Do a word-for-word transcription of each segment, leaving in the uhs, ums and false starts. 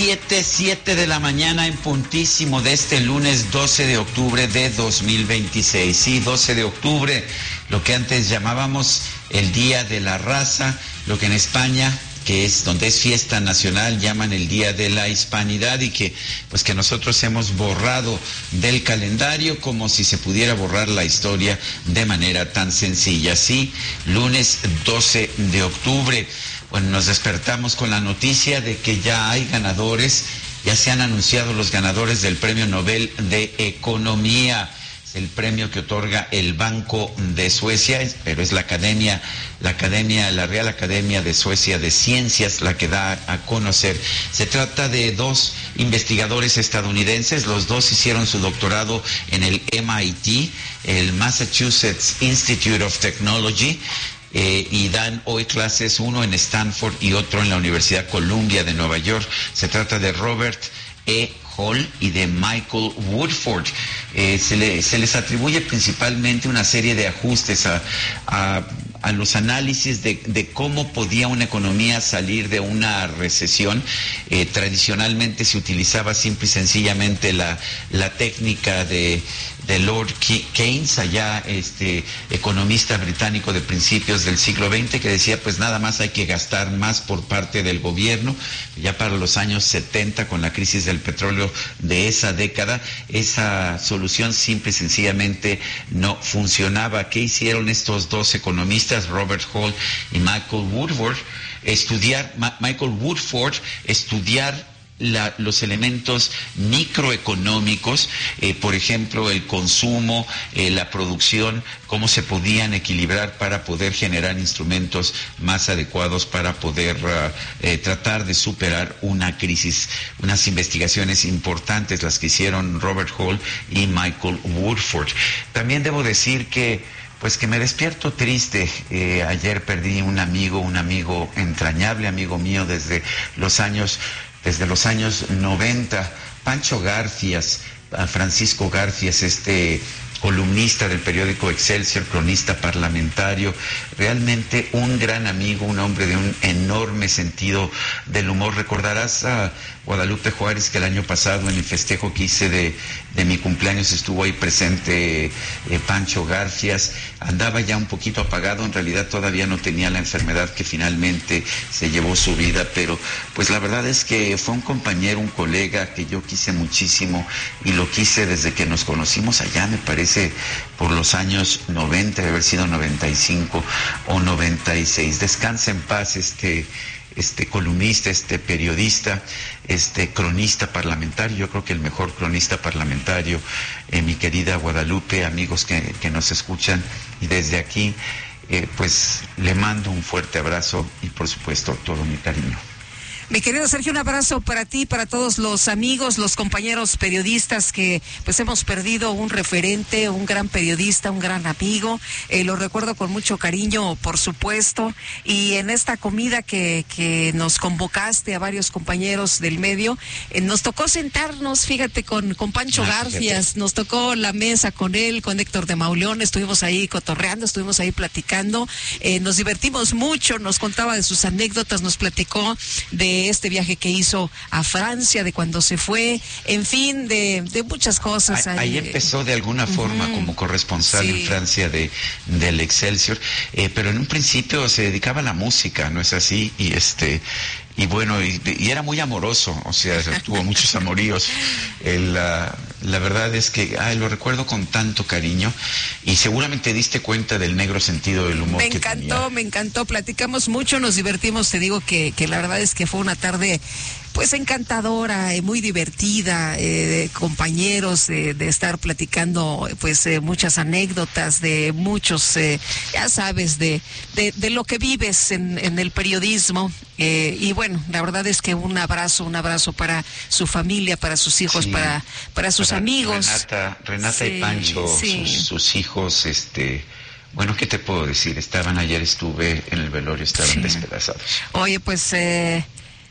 Siete, siete de la mañana en puntísimo de este lunes doce de octubre de dos mil veintiséis. Sí, doce de octubre, lo que antes llamábamos el Día de la Raza, lo que en España, que es donde es fiesta nacional, llaman el Día de la Hispanidad, y que pues que nosotros hemos borrado del calendario como si se pudiera borrar la historia de manera tan sencilla. Sí, lunes doce de octubre. Bueno, nos despertamos con la noticia de que ya hay ganadores, ya se han anunciado los ganadores del Premio Nobel de Economía. Es el premio que otorga el Banco de Suecia, pero es la Academia, la Academia, la Real Academia de Suecia de Ciencias la que da a conocer. Se trata de dos investigadores estadounidenses, los dos hicieron su doctorado en el M I T, el Massachusetts Institute of Technology. Eh, y dan hoy clases, uno en Stanford y otro en la Universidad Columbia de Nueva York. Se trata de Robert E. Hall y de Michael Woodford. Eh, se, le, se les atribuye principalmente una serie de ajustes a, a, a los análisis de, de cómo podía una economía salir de una recesión. Eh, tradicionalmente se utilizaba simple y sencillamente la, la técnica de de Lord Keynes, allá este economista británico de principios del siglo veinte, que decía pues nada más hay que gastar más por parte del gobierno. Ya para los años setenta, con la crisis del petróleo de esa década, esa solución simple y sencillamente no funcionaba. ¿Qué hicieron estos dos economistas, Robert Hall y Michael Woodford? Estudiar, Ma- Michael Woodford, estudiar La, los elementos microeconómicos, eh, por ejemplo, el consumo, eh, la producción, cómo se podían equilibrar para poder generar instrumentos más adecuados para poder uh, eh, tratar de superar una crisis. Unas investigaciones importantes las que hicieron Robert Hall y Michael Woodford. También debo decir que Pues que me despierto triste. Eh, ayer perdí un amigo, un amigo entrañable, amigo mío desde los años desde los años noventa, Pancho Garfias, Francisco Garfias, este columnista del periódico Excelsior, cronista parlamentario, realmente un gran amigo, un hombre de un enorme sentido del humor. Recordarás a Guadalupe Juárez, que el año pasado en el festejo que hice de, de mi cumpleaños estuvo ahí presente eh, Pancho Garfias. Andaba ya un poquito apagado, en realidad todavía no tenía la enfermedad que finalmente se llevó su vida, pero pues la verdad es que fue un compañero, un colega que yo quise muchísimo, y lo quise desde que nos conocimos allá, me parece, por los años noventa, debe haber sido noventa y cinco o noventa y seis. Descansa en paz este este columnista, este periodista, este cronista parlamentario, yo creo que el mejor cronista parlamentario, eh, mi querida Guadalupe, amigos que, que nos escuchan, y desde aquí, eh, pues le mando un fuerte abrazo y por supuesto todo mi cariño. Mi querido Sergio, un abrazo para ti, para todos los amigos, los compañeros periodistas que pues hemos perdido un referente, un gran periodista, un gran amigo. Eh, lo recuerdo con mucho cariño, por supuesto. Y en esta comida que, que nos convocaste a varios compañeros del medio, eh, nos tocó sentarnos, fíjate, con, con Pancho ah, Garfias, fíjate. Nos tocó la mesa con él, con Héctor de Mauleón, estuvimos ahí cotorreando, estuvimos ahí platicando, eh, nos divertimos mucho, nos contaba de sus anécdotas, nos platicó de este viaje que hizo a Francia, de cuando se fue, en fin, de, de muchas cosas. Ahí, ahí empezó de alguna forma uh-huh. como corresponsal sí. en Francia de del Excelsior, eh, pero en un principio se dedicaba a la música, ¿no es así? Y este y bueno, y, y era muy amoroso, o sea, tuvo muchos amoríos. El, la, la verdad es que ay, lo recuerdo con tanto cariño, y seguramente diste cuenta del negro sentido del humor me que encantó, tenía. Me encantó, platicamos mucho, nos divertimos, te digo que, que la verdad es que fue una tarde pues encantadora, eh, muy divertida, eh, compañeros, eh, de estar platicando pues eh, muchas anécdotas, de muchos, eh, ya sabes, de, de, de lo que vives en, en el periodismo, eh, y bueno, la verdad es que un abrazo, un abrazo para su familia, para sus hijos, sí, para, para sus para amigos. Renata, Renata sí, y Pancho, sí. sus, sus hijos, este... Bueno, ¿qué te puedo decir? Estaban ayer, estuve en el velorio, estaban sí. despedazados. Oye, pues... Eh...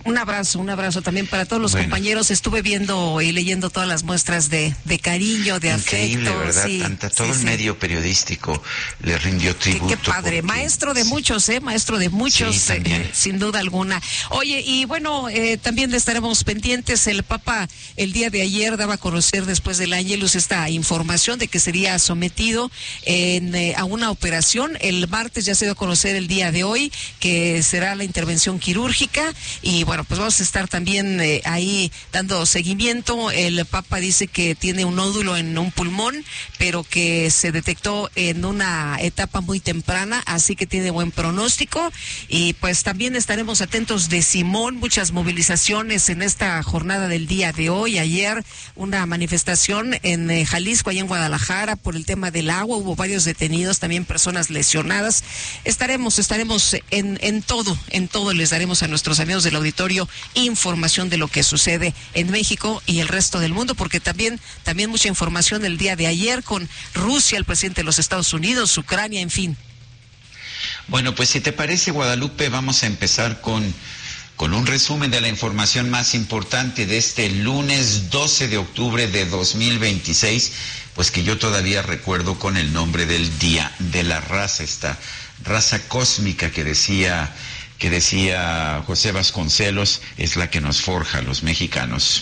Un abrazo, un abrazo también para todos los bueno. compañeros. Estuve viendo y leyendo todas las muestras de, de cariño, de Increíble, afecto. ¿verdad? Sí, Tanta, todo sí, el sí. medio periodístico le rindió tributo. Qué, qué padre, porque, maestro de sí. muchos, ¿eh? Maestro de muchos, Sí, también. eh, sin duda alguna. Oye, y bueno, eh, también estaremos pendientes. El Papa el día de ayer daba a conocer después del Ángelus esta información de que sería sometido en, eh, a una operación. El martes ya se dio a conocer el día de hoy que será la intervención quirúrgica y bueno, pues vamos a estar también eh, ahí dando seguimiento. El Papa dice que tiene un nódulo en un pulmón, pero que se detectó en una etapa muy temprana, así que tiene buen pronóstico. Y pues también estaremos atentos de Simón, muchas movilizaciones en esta jornada del día de hoy. Ayer una manifestación en eh, Jalisco, allá en Guadalajara, por el tema del agua, hubo varios detenidos, también personas lesionadas. Estaremos, estaremos en, en todo, en todo les daremos a nuestros amigos del auditorio información de lo que sucede en México y el resto del mundo, porque también, también mucha información del día de ayer con Rusia, el presidente de los Estados Unidos, Ucrania, en fin. Bueno, pues si te parece, Guadalupe, vamos a empezar con, con un resumen de la información más importante de este lunes doce de octubre de dos mil veintiséis, pues que yo todavía recuerdo con el nombre del Día de la Raza, esta raza cósmica que decía... que decía José Vasconcelos, es la que nos forja a los mexicanos.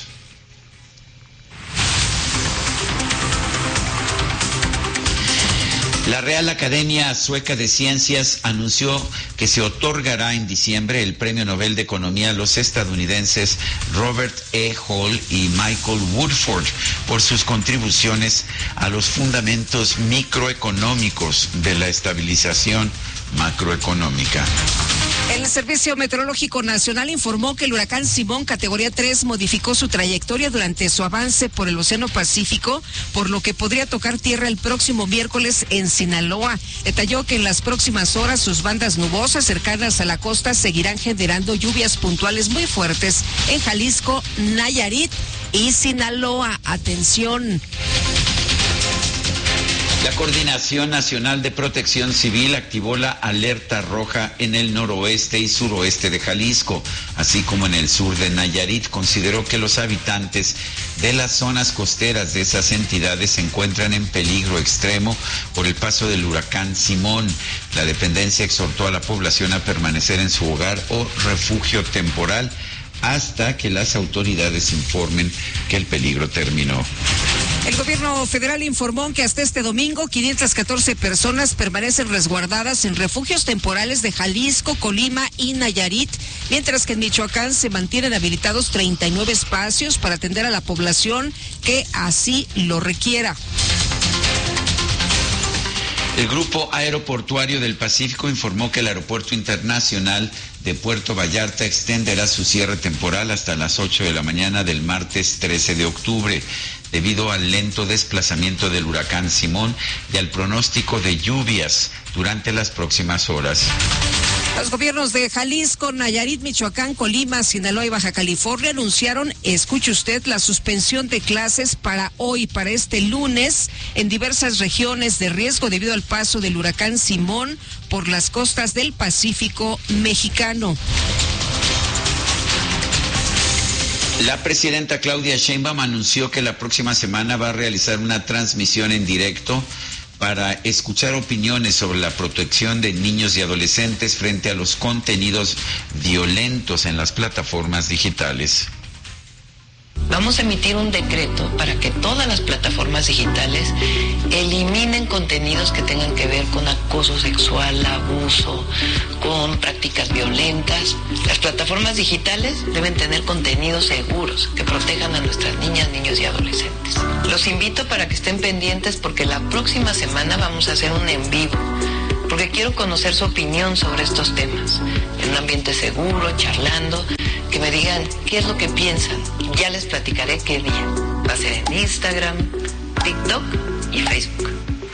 La Real Academia Sueca de Ciencias anunció que se otorgará en diciembre el Premio Nobel de Economía a los estadounidenses Robert E. Hall y Michael Woodford por sus contribuciones a los fundamentos microeconómicos de la estabilización macroeconómica. El Servicio Meteorológico Nacional informó que el huracán Simón, categoría tres, modificó su trayectoria durante su avance por el Océano Pacífico, por lo que podría tocar tierra el próximo miércoles en Sinaloa. Detalló que en las próximas horas sus bandas nubosas cercanas a la costa seguirán generando lluvias puntuales muy fuertes en Jalisco, Nayarit y Sinaloa. Atención. La Coordinación Nacional de Protección Civil activó la alerta roja en el noroeste y suroeste de Jalisco, así como en el sur de Nayarit. Consideró que los habitantes de las zonas costeras de esas entidades se encuentran en peligro extremo por el paso del huracán Simón. La dependencia exhortó a la población a permanecer en su hogar o refugio temporal hasta que las autoridades informen que el peligro terminó. El gobierno federal informó que hasta este domingo quinientas catorce personas permanecen resguardadas en refugios temporales de Jalisco, Colima y Nayarit, mientras que en Michoacán se mantienen habilitados treinta y nueve espacios para atender a la población que así lo requiera. El Grupo Aeroportuario del Pacífico informó que el Aeropuerto Internacional de Puerto Vallarta extenderá su cierre temporal hasta las ocho de la mañana del martes trece de octubre, debido al lento desplazamiento del huracán Simón y al pronóstico de lluvias durante las próximas horas. Los gobiernos de Jalisco, Nayarit, Michoacán, Colima, Sinaloa y Baja California anunciaron, escuche usted, la suspensión de clases para hoy, para este lunes, en diversas regiones de riesgo debido al paso del huracán Simón por las costas del Pacífico mexicano. La presidenta Claudia Sheinbaum anunció que la próxima semana va a realizar una transmisión en directo para escuchar opiniones sobre la protección de niños y adolescentes frente a los contenidos violentos en las plataformas digitales. Vamos a emitir un decreto para que todas las plataformas digitales eliminen contenidos que tengan que ver con acoso sexual, abuso, con prácticas violentas. Las plataformas digitales deben tener contenidos seguros que protejan a nuestras niñas, niños y adolescentes. Los invito para que estén pendientes porque la próxima semana vamos a hacer un en vivo, porque quiero conocer su opinión sobre estos temas, en un ambiente seguro, charlando, que me digan qué es lo que piensan. Ya les platicaré qué día. Va a ser en Instagram, TikTok y Facebook.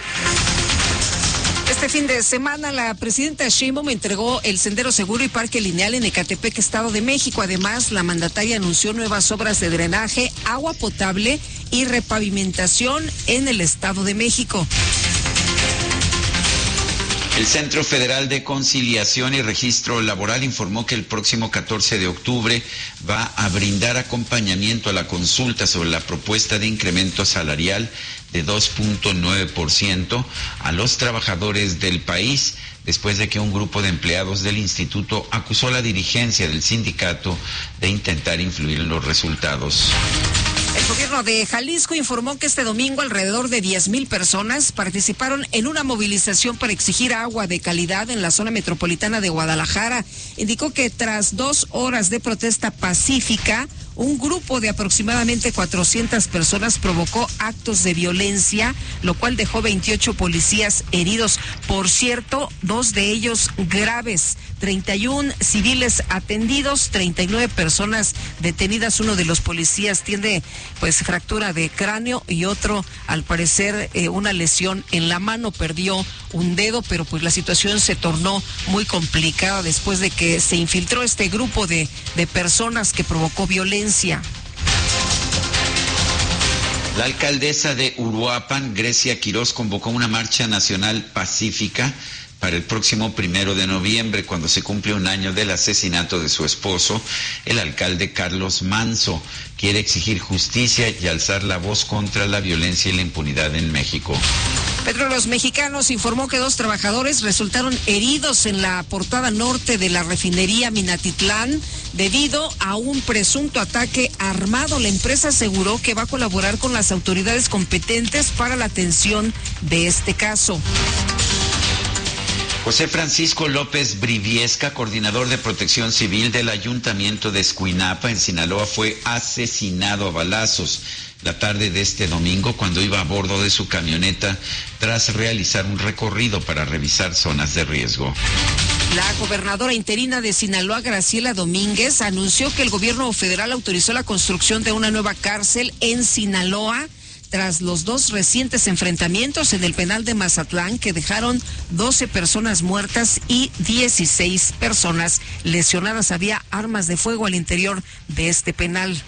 Este fin de semana la presidenta Sheinbaum entregó el Sendero Seguro y Parque Lineal en Ecatepec, Estado de México. Además, la mandataria anunció nuevas obras de drenaje, agua potable y repavimentación en el Estado de México. El Centro Federal de Conciliación y Registro Laboral informó que el próximo catorce de octubre va a brindar acompañamiento a la consulta sobre la propuesta de incremento salarial de dos punto nueve por ciento a los trabajadores del país, después de que un grupo de empleados del instituto acusó a la dirigencia del sindicato de intentar influir en los resultados. El gobierno de Jalisco informó que este domingo alrededor de diez mil personas participaron en una movilización para exigir agua de calidad en la zona metropolitana de Guadalajara. Indicó que tras dos horas de protesta pacífica, un grupo de aproximadamente cuatrocientas personas provocó actos de violencia, lo cual dejó veintiocho policías heridos. Por cierto, dos de ellos graves, treinta y uno civiles atendidos, treinta y nueve personas detenidas. Uno de los policías tiene pues fractura de cráneo y otro, al parecer, eh, una lesión en la mano, perdió un dedo, pero pues la situación se tornó muy complicada después de que se infiltró este grupo de, de personas que provocó violencia. La alcaldesa de Uruapan, Grecia Quirós, convocó una marcha nacional pacífica para el próximo primero de noviembre, cuando se cumple un año del asesinato de su esposo, el alcalde Carlos Manso. Quiere exigir justicia y alzar la voz contra la violencia y la impunidad en México. Petróleos Mexicanos informó que dos trabajadores resultaron heridos en la portada norte de la refinería Minatitlán debido a un presunto ataque armado. La empresa aseguró que va a colaborar con las autoridades competentes para la atención de este caso. José Francisco López Briviesca, coordinador de Protección Civil del Ayuntamiento de Escuinapa, en Sinaloa, fue asesinado a balazos la tarde de este domingo cuando iba a bordo de su camioneta tras realizar un recorrido para revisar zonas de riesgo. La gobernadora interina de Sinaloa, Graciela Domínguez, anunció que el gobierno federal autorizó la construcción de una nueva cárcel en Sinaloa tras los dos recientes enfrentamientos en el penal de Mazatlán que dejaron doce personas muertas y dieciséis personas lesionadas. Había armas de fuego al interior de este penal.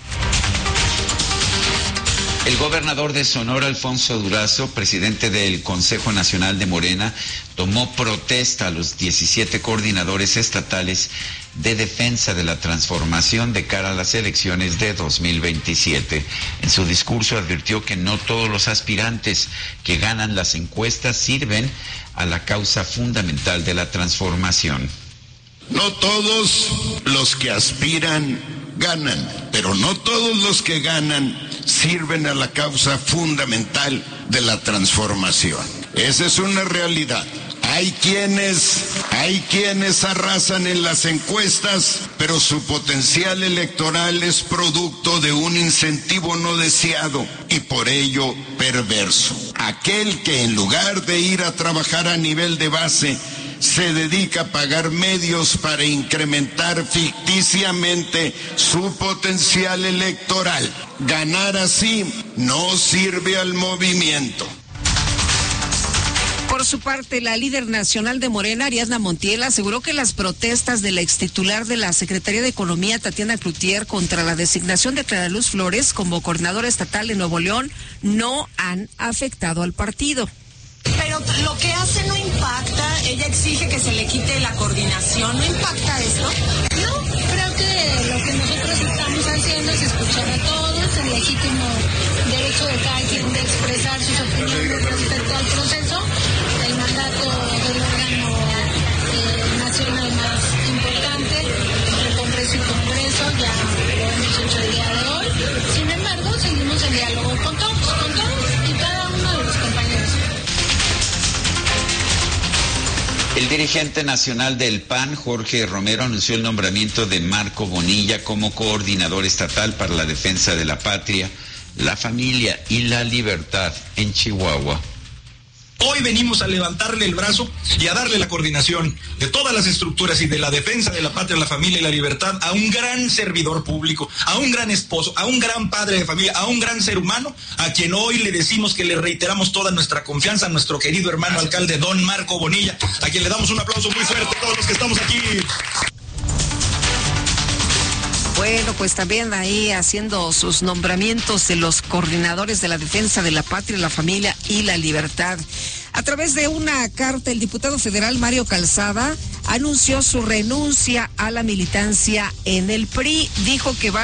El gobernador de Sonora, Alfonso Durazo, presidente del Consejo Nacional de Morena, tomó protesta a los diecisiete coordinadores estatales de defensa de la transformación de cara a las elecciones de dos mil veintisiete. En su discurso advirtió que no todos los aspirantes que ganan las encuestas sirven a la causa fundamental de la transformación. No todos los que aspiran ganan, pero no todos los que ganan sirven a la causa fundamental de la transformación. Esa es una realidad. Hay quienes, hay quienes arrasan en las encuestas, pero su potencial electoral es producto de un incentivo no deseado y por ello perverso. Aquel que en lugar de ir a trabajar a nivel de base, se dedica a pagar medios para incrementar ficticiamente su potencial electoral. Ganar así no sirve al movimiento. Por su parte, la líder nacional de Morena, Ariadna Montiel, aseguró que las protestas de la extitular de la Secretaría de Economía, Tatiana Cloutier, contra la designación de Clara Luz Flores como coordinadora estatal de Nuevo León no han afectado al partido. Pero lo que hace no impacta, ella exige que se le quite la coordinación, ¿no impacta esto? No, creo que lo que nosotros estamos haciendo es escuchar a todos, el legítimo derecho de cada quien de expresar sus opiniones respecto al proceso, el mandato del órgano eh, nacional más importante, el Congreso y Congreso, ya lo hemos hecho el día de hoy. Sin embargo, seguimos en diálogo con todos, con todos y cada uno de los compañeros. El dirigente nacional del P A N, Jorge Romero, anunció el nombramiento de Marco Bonilla como coordinador estatal para la defensa de la patria, la familia y la libertad en Chihuahua. Hoy venimos a levantarle el brazo y a darle la coordinación de todas las estructuras y de la defensa de la patria, la familia y la libertad a un gran servidor público, a un gran esposo, a un gran padre de familia, a un gran ser humano, a quien hoy le decimos que le reiteramos toda nuestra confianza, a nuestro querido hermano alcalde don Marco Bonilla, a quien le damos un aplauso muy fuerte a todos los que estamos aquí. Bueno, pues también ahí haciendo sus nombramientos de los coordinadores de la defensa de la patria, la familia y la libertad. A través de una carta, el diputado federal Mario Calzada anunció su renuncia a la militancia en el P R I. Dijo que va